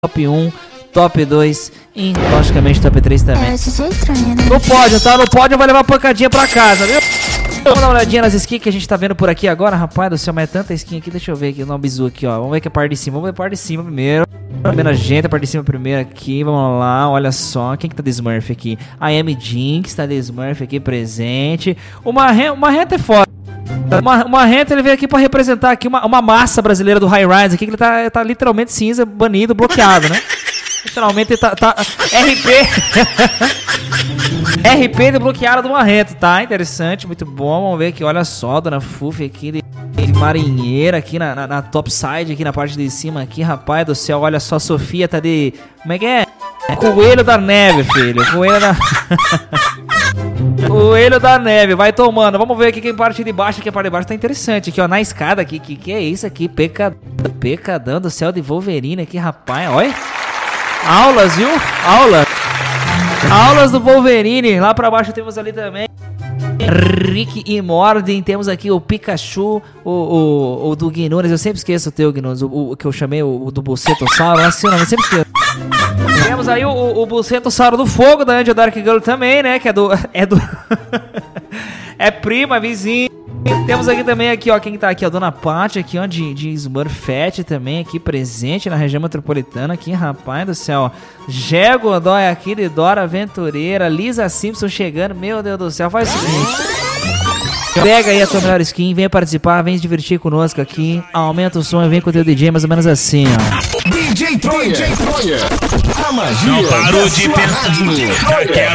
top 1, top 2 e, logicamente, top 3 também. No pódio, tá? No pódio vai levar pancadinha pra casa, viu? Vamos dar uma olhadinha nas skins que a gente tá vendo por aqui agora, rapaz do céu, mas é tanta skin aqui, deixa eu ver aqui no bizu aqui, ó. Vamos ver que a parte de cima, vamos ver a parte de cima primeiro. Vamos ver a gente, a parte de cima primeiro aqui, vamos lá, olha só, quem que tá de Smurf aqui? A Amy Jinx tá de Smurf aqui presente. Uma renta é foda. Uma renta, ele veio aqui pra representar aqui uma massa brasileira do High Rise aqui, que ele tá literalmente cinza, banido, bloqueado, né? Literalmente tá RP desbloqueado de uma renta, tá? Interessante, muito bom. Vamos ver aqui, olha só, Dona Fufi aqui de marinheira aqui na topside, aqui na parte de cima aqui, rapaz do céu, olha só, a Sofia tá de... Como é que é? Coelho da neve, filho. Coelho da neve, vai tomando. Vamos ver aqui que a parte de baixo, aqui a parte de baixo tá interessante. Aqui, ó, na escada aqui, que é isso aqui? Pecadão do céu de Wolverine aqui, rapaz, olha. Aulas, viu? Aulas do Wolverine. Lá pra baixo temos ali também Rick e Morty. Temos aqui o Pikachu, o do Gnunes. Eu sempre esqueço o teu Gnunes, o que eu chamei o do Bucetossauro. Assim o nome, eu sempre esqueço. Temos aí o Bucetossauro do Fogo da Angel Dark Girl também, né? Que é do é prima, vizinho. Temos aqui também, aqui, ó, quem tá aqui, ó, Dona Paty, aqui, ó, de Smurfette também, aqui, presente na região metropolitana, aqui, rapaz do céu, ó. Gé Godoy aqui, de Dora Aventureira, Lisa Simpson chegando, meu Deus do céu, faz o seguinte, pega aí a tua melhor skin, vem participar, vem se divertir conosco aqui, aumenta o som e vem com o teu DJ mais ou menos assim, ó. DJ Troyer, a magia. Não parou de pensar.